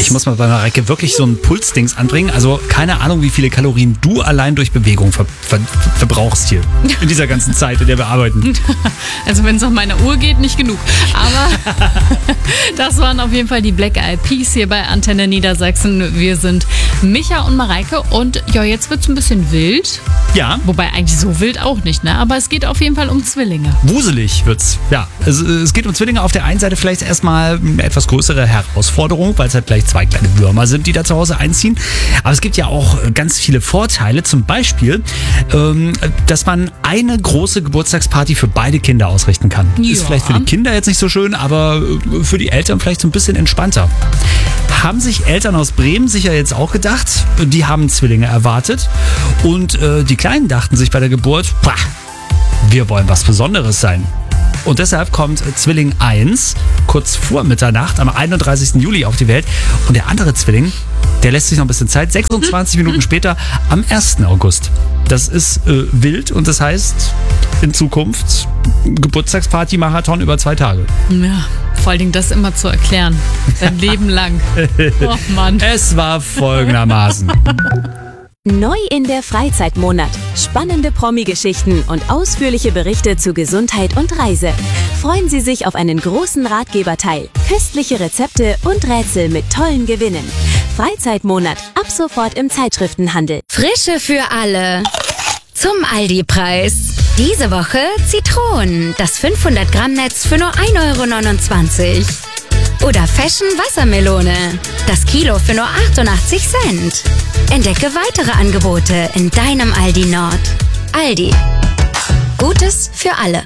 Ich muss mal bei Mareike wirklich so ein Pulsdings anbringen. Also keine Ahnung, wie viele Kalorien du allein durch Bewegung verbrauchst hier. In dieser ganzen Zeit, in der wir arbeiten. Also wenn es nach meiner Uhr geht, nicht genug. Aber das waren auf jeden Fall die Black Eyed Peas hier bei Antenne Niedersachsen. Wir sind Micha und Mareike und ja, jetzt wird's ein bisschen wild. Ja. Wobei eigentlich so wild auch nicht, ne? Aber es geht auf jeden Fall um Zwillinge. Wuselig wird's. Ja, es geht um Zwillinge. Auf der einen Seite vielleicht erstmal eine etwas größere Herausforderung, weil es halt gleich 2 kleine Würmer sind, die da zu Hause einziehen. Aber es gibt ja auch ganz viele Vorteile. Zum Beispiel, dass man eine große Geburtstagsparty für beide Kinder ausrichten kann. Ja. Ist vielleicht für die Kinder jetzt nicht so schön, aber für die Eltern vielleicht so ein bisschen entspannter. Haben sich Eltern aus Bremen sicher jetzt auch gedacht. Die haben Zwillinge erwartet. Und die Kleinen dachten sich bei der Geburt, wir wollen was Besonderes sein. Und deshalb kommt Zwilling 1 kurz vor Mitternacht am 31. Juli auf die Welt. Und der andere Zwilling, der lässt sich noch ein bisschen Zeit, 26 Minuten später am 1. August. Das ist wild und das heißt in Zukunft Geburtstagsparty-Marathon über 2 Tage. Ja, vor allen Dingen das immer zu erklären. Dein Leben lang. Oh Mann. Es war folgendermaßen. Neu in der Freizeitmonat. Spannende Promi-Geschichten und ausführliche Berichte zu Gesundheit und Reise. Freuen Sie sich auf einen großen Ratgeberteil, köstliche Rezepte und Rätsel mit tollen Gewinnen. Freizeitmonat, ab sofort im Zeitschriftenhandel. Frische für alle. Zum Aldi-Preis. Diese Woche Zitronen, das 500 Gramm Netz für nur 1,29 €. Oder Fashion Wassermelone, das Kilo für nur 88 Cent. Entdecke weitere Angebote in deinem Aldi Nord. Aldi. Gutes für alle.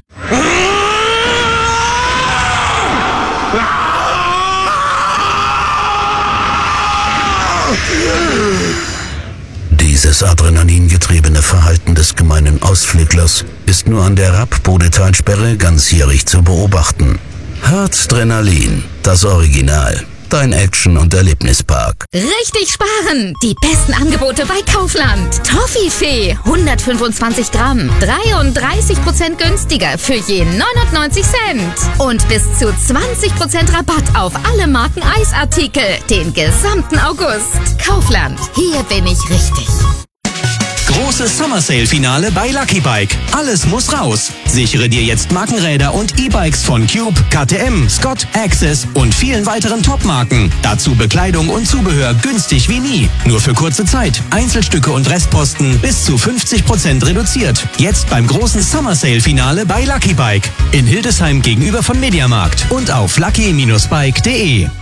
Dieses adrenalingetriebene Verhalten des gemeinen Ausflüglers ist nur an der Rapp-Bodetalsperre ganzjährig zu beobachten. Harzdrenalin, das Original. Dein Action- und Erlebnispark. Richtig sparen! Die besten Angebote bei Kaufland. Toffifee, 125 Gramm, 33% günstiger für je 99 Cent. Und bis zu 20% Rabatt auf alle Marken Eisartikel den gesamten August. Kaufland, hier bin ich richtig. Großes Summer Sale Finale bei Lucky Bike. Alles muss raus. Sichere dir jetzt Markenräder und E-Bikes von Cube, KTM, Scott, Access und vielen weiteren Top-Marken. Dazu Bekleidung und Zubehör günstig wie nie. Nur für kurze Zeit. Einzelstücke und Restposten bis zu 50% reduziert. Jetzt beim großen Summer Sale Finale bei Lucky Bike. In Hildesheim gegenüber von Mediamarkt und auf lucky-bike.de.